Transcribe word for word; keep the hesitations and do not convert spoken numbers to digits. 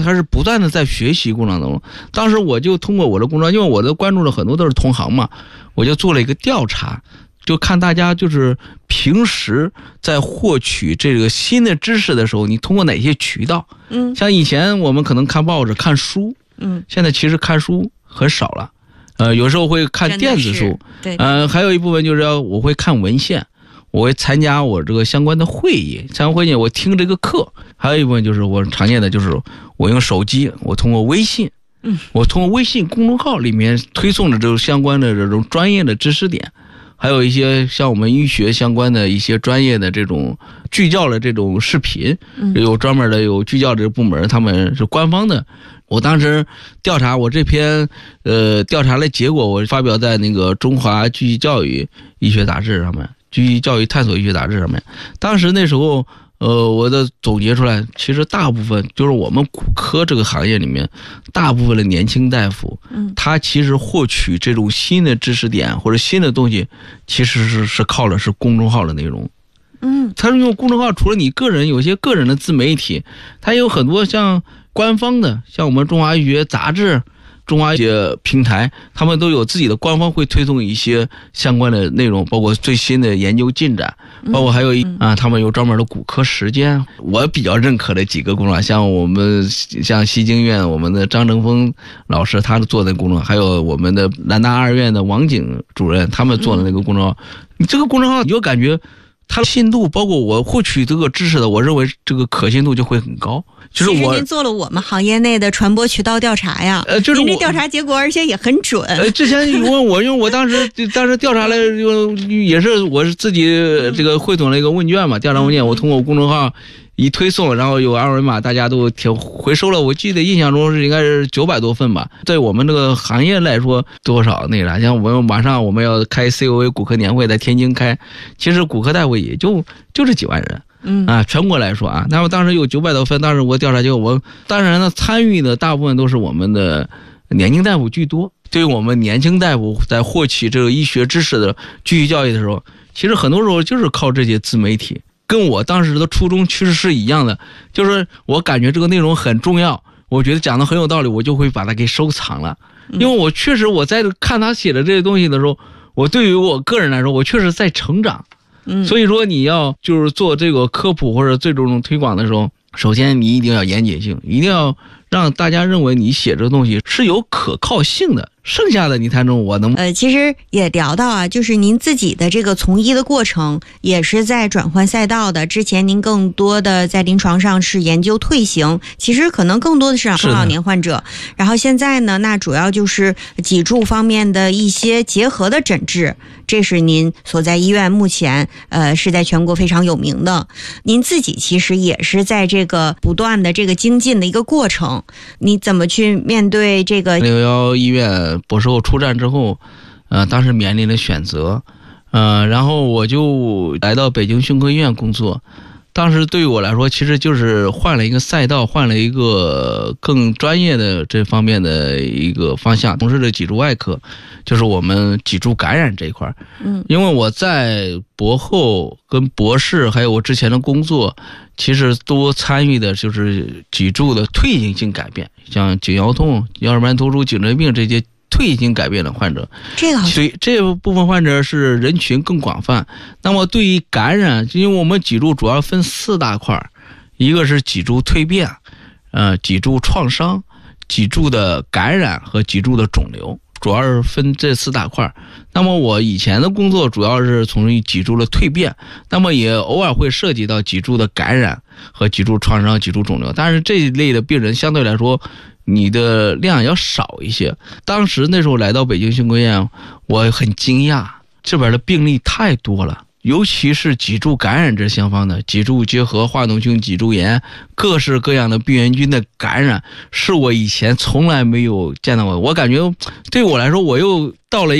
还是不断的在学习过程当中。当时我就通过我的工作，因为我的关注的很多都是同行嘛，我就做了一个调查，就看大家就是平时在获取这个新的知识的时候，你通过哪些渠道？嗯，像以前我们可能看报纸、看书，嗯，现在其实看书很少了，呃，有时候会看电子书，对，呃，还有一部分就是要我会看文献。我会参加我这个相关的会议，参加会议我听这个课，还有一部分就是我常见的就是我用手机，我通过微信，嗯，我通过微信公众号里面推送的这种相关的这种专业的知识点，还有一些像我们医学相关的一些专业的这种聚焦的这种视频，有专门的有聚焦的部门，他们是官方的。我当时调查，我这篇呃调查的结果，我发表在那个中华聚集教育医学杂志上面。聚集教育探索医学杂志上面，当时那时候，呃，我的总结出来，其实大部分就是我们骨科这个行业里面，大部分的年轻大夫，嗯，他其实获取这种新的知识点或者新的东西，其实是是靠的是公众号的内容，嗯，他是用公众号，除了你个人有些个人的自媒体，他有很多像官方的，像我们中华医学杂志。中华一些平台，他们都有自己的官方会推送一些相关的内容，包括最新的研究进展，包括还有一啊，他们有专门的骨科时间。我比较认可的几个公众号，像我们像西京院我们的张成峰老师他做的公众号，还有我们的南大二院的王景主任他们做的那个公众号，你这个公众号你就感觉它的信度，包括我获取这个知识的，我认为这个可信度就会很高。就是我， 其实您做了我们行业内的传播渠道调查呀，呃，就是您这调查结果，而且也很准。 呃，之前你问我，因为我当时当时调查了，也是我是自己这个汇总了一个问卷嘛，调查问卷，我通过公众号一推送，然后有二维码，大家都填回收了。我记得印象中是应该是九百多份吧。对我们这个行业来说，多少那啥？像我们马上我们要开 C O A 骨科年会，在天津开，其实骨科大夫也就就这几万人。嗯啊，全国来说啊，那么当时有九百多份，当时我调查结果，我当然呢参与的大部分都是我们的年轻大夫居多。对于我们年轻大夫在获取这个医学知识的继续教育的时候，其实很多时候就是靠这些自媒体，跟我当时的初衷其实是一样的，就是我感觉这个内容很重要，我觉得讲的很有道理，我就会把它给收藏了。因为我确实我在看他写的这些东西的时候，我对于我个人来说，我确实在成长。嗯，所以说你要就是做这个科普或者这种推广的时候，首先你一定要严谨性，一定要让大家认为你写这东西是有可靠性的，剩下的你才能我能呃，其实也聊到啊，就是您自己的这个从医的过程也是在转换赛道的。之前您更多的在临床上是研究退行，其实可能更多的是中老年患者。然后现在呢，那主要就是脊柱方面的一些结合的诊治，这是您所在医院目前呃是在全国非常有名的。您自己其实也是在这个不断的这个精进的一个过程，你怎么去面对这个六幺医院博士后出站之后，呃，当时面临了选择，呃，然后我就来到北京胸科医院工作。当时对于我来说，其实就是换了一个赛道，换了一个更专业的这方面的一个方向，从事的脊柱外科，就是我们脊柱感染这一块。嗯，因为我在博后跟博士，还有我之前的工作，其实多参与的就是脊柱的退行性改变，像颈腰痛、腰椎盘突出、颈椎病这些退行改变的患者， 这个所以这部分患者是人群更广泛。那么对于感染，因为我们脊柱主要分四大块，一个是脊柱蜕变，呃，脊柱创伤、脊柱的感染和脊柱的肿瘤，主要是分这四大块。那么我以前的工作主要是从事脊柱的蜕变，那么也偶尔会涉及到脊柱的感染和脊柱创伤、脊柱肿瘤，但是这一类的病人相对来说你的量要少一些。当时那时候来到北京胸科医院，我很惊讶，这边的病例太多了，尤其是脊柱感染这相方的脊柱结核、化脓性脊柱炎，各式各样的病原菌的感染，是我以前从来没有见到过。我感觉对我来说，我又到了一个